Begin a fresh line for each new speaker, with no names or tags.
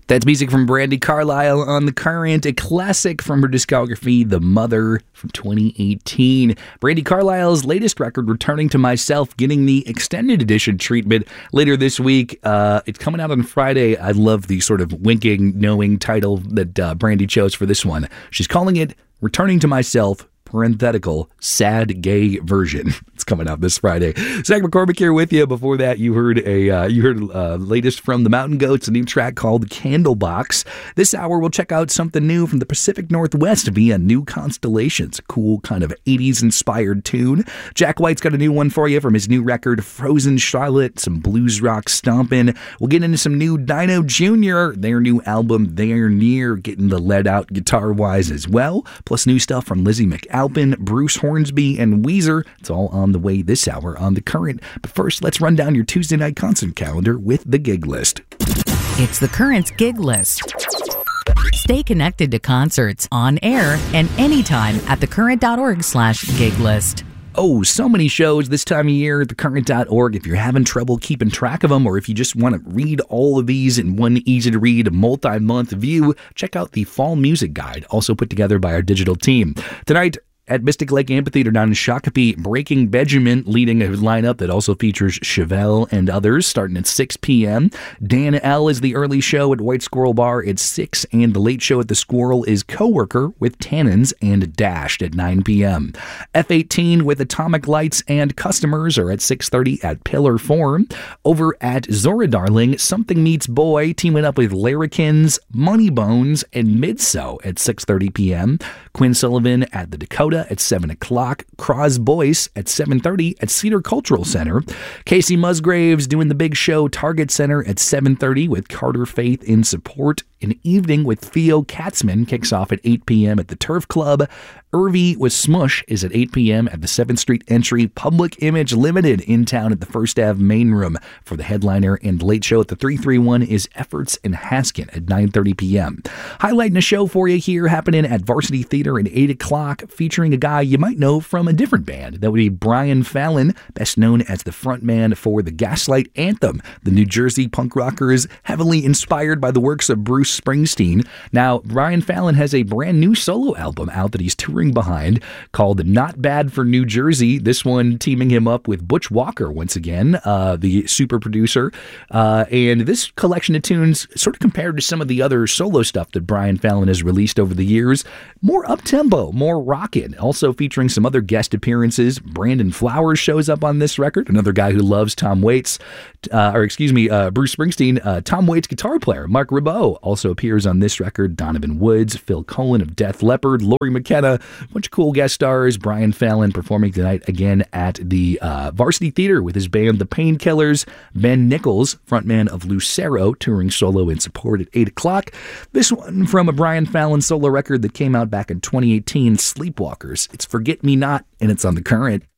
That's music from Brandi Carlile on The Current, a classic from her discography, The Mother, from 2018. Brandi Carlile's latest record, Returning to Myself, getting the extended edition treatment later this week. It's coming out on Friday. I love the sort of winking, knowing title that Brandi chose for this one. She's calling it Returning to Myself, parenthetical, sad gay version. It's coming out this Friday. Zach McCormick here with you. Before that, you heard latest from the Mountain Goats, a new track called Candlebox. This hour, we'll check out something new from the Pacific Northwest via New Constellations, a cool kind of 80s-inspired tune. Jack White's got a new one for you from his new record, Frozen Charlotte, some blues rock stomping. We'll get into some new Dino Jr., their new album, They're Near, getting the lead out guitar-wise as well, plus new stuff from Lizzie McAlpin, Bruce Hornsby, and Weezer. It's all on the way this hour on The Current. But first, let's run down your Tuesday night concert calendar with the gig list.
It's The Current's gig list. Stay connected to concerts on air and anytime at thecurrent.org/gig list.
Oh, so many shows this time of year at thecurrent.org. If you're having trouble keeping track of them, or if you just want to read all of these in one easy-to-read, multi-month view, check out the Fall Music Guide, also put together by our digital team. Tonight, at Mystic Lake Amphitheater down in Shakopee, Breaking Benjamin leading a lineup that also features Chevelle and others, starting at 6 p.m. Dan L. is the early show at White Squirrel Bar at 6, and the late show at the Squirrel is Coworker with Tannins and Dashed at 9 p.m. F-18 with Atomic Lights and Customers are at 6:30 at Pillar Forum. Over at Zora Darling, Something Meets Boy teaming up with Larrikins, Money Bones, and Midso at 6:30 p.m. Quinn Sullivan at the Dakota at 7 o'clock. Cross Boyce at 7:30 at Cedar Cultural Center. Casey Musgraves doing the big show Target Center at 7:30 with Carter Faith in support. An evening with Theo Katzman kicks off at 8 p.m. at the Turf Club. Irvy with Smush is at 8 p.m. at the 7th Street Entry. Public Image Limited in town at the First Ave Main Room for the headliner, and the late show at the 331 is Efforts in Haskin at 9:30 p.m. Highlighting a show for you here happening at Varsity Theater at 8 o'clock, featuring a guy you might know from a different band. That would be Brian Fallon, best known as the frontman for the Gaslight Anthem. The New Jersey punk rocker is heavily inspired by the works of Bruce Springsteen. Now, Brian Fallon has a brand new solo album out that he's touring behind called Not Bad for New Jersey. This one teaming him up with Butch Walker once again, the super producer. And this collection of tunes, sort of compared to some of the other solo stuff that Brian Fallon has released over the years, more up-tempo, more rockin'. Also featuring some other guest appearances. Brandon Flowers shows up on this record, another guy who loves Bruce Springsteen. Tom Waits guitar player Mark Ribot also appears on this record. Donovan Woods, Phil Collen of Def Leppard, Lori McKenna, a bunch of cool guest stars. Brian Fallon performing tonight again at the Varsity Theater with his band The Painkillers. Ben Nichols, frontman of Lucero, touring solo in support at 8 o'clock. This one from a Brian Fallon solo record that came out back in 2018, Sleepwalkers. It's Forget Me Not, and it's on The Current.